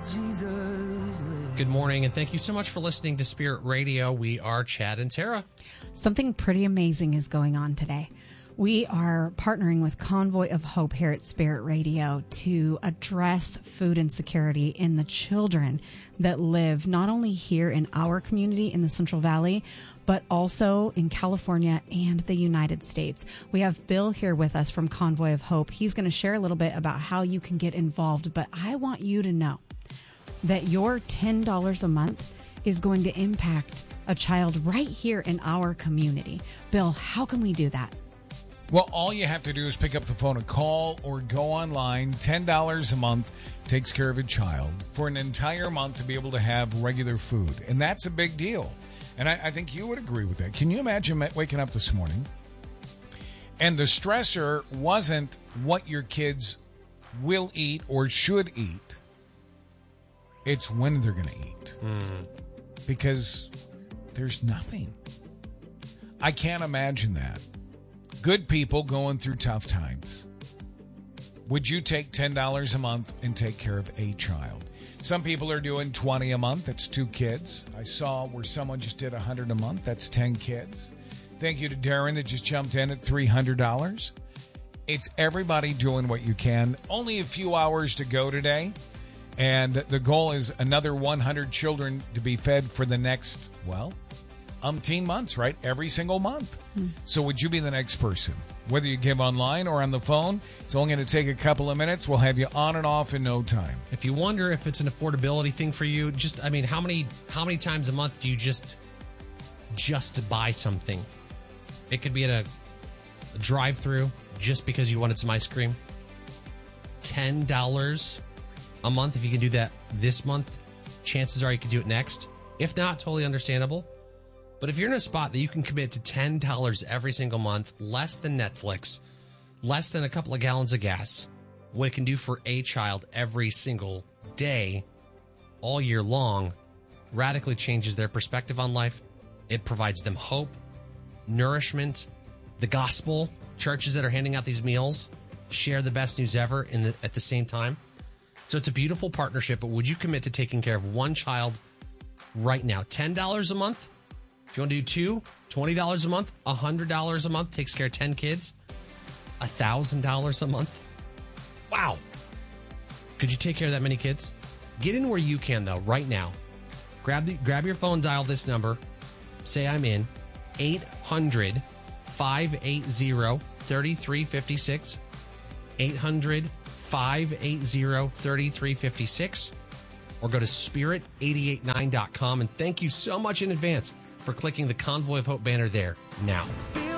Good morning, and thank you so much for listening to Spirit Radio. We are Chad and Tara. Something pretty amazing is going on today. We are partnering with Convoy of Hope here at Spirit Radio to address food insecurity in the children that live not only here in our community in the Central Valley, but also in California and the United States. We have Bill here with us from Convoy of Hope. He's going to share a little bit about how you can get involved, but I want you to know that your $10 a month is going to impact a child right here in our community. Bill, how can we do that? Well, all you have to do is pick up the phone and call or go online. $10 a month takes care of a child for an entire month to be able to have regular food. And that's a big deal. And I think you would agree with that. Can you imagine waking up this morning and the stressor wasn't what your kids will eat or should eat. It's when they're going to eat. Because there's nothing. I can't imagine that. Good people going through tough times. Would you take $10 a month and take care of a child? Some people are doing $20 a month. That's 2 kids. I saw where someone just did $100 a month. That's 10 kids. Thank you to Darren that just jumped in at $300. It's everybody doing what you can. Only a few hours to go today. And the goal is another 100 children to be fed for the next, umpteen months, right? Every single month. So would you be the next person? Whether you give online or on the phone, it's only going to take a couple of minutes. We'll have you on and off in no time. If you wonder if it's an affordability thing for you, how many times a month do you just to buy something? It could be at a drive-through just because you wanted some ice cream. $10 a month. If you can do that this month, chances are you can do it next. If not, totally understandable. But if you're in a spot that you can commit to $10 every single month, less than Netflix, less than a couple of gallons of gas, what it can do for a child every single day, all year long, radically changes their perspective on life. It provides them hope, nourishment, the gospel. Churches that are handing out these meals share the best news ever at the same time. So it's a beautiful partnership, but would you commit to taking care of one child right now? $10 a month? If you want to do 2, $20 a month, $100 a month, takes care of 10 kids, $1,000 a month. Wow. Could you take care of that many kids? Get in where you can, though, right now. Grab your phone, dial this number. Say I'm in. 800-580-3356. 800-580-3356. Or go to spirit889.com. And thank you so much in advance for clicking the Convoy of Hope banner there now.